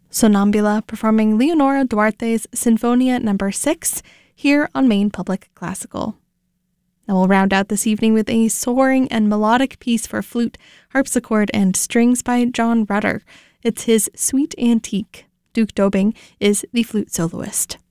Sonambula performing Leonora Duarte's Sinfonia No. 6 here on Maine Public Classical. Now we'll round out this evening with a soaring and melodic piece for flute, harpsichord, and strings by John Rutter. It's his Suite Antique. Duke Dobing is the flute soloist.